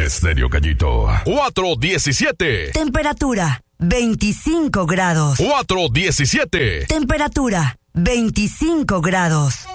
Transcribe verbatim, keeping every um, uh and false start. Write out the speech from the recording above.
Estéreo Gallito. cuatro diecisiete. Temperatura veinticinco grados. cuatro diecisiete. Temperatura veinticinco grados.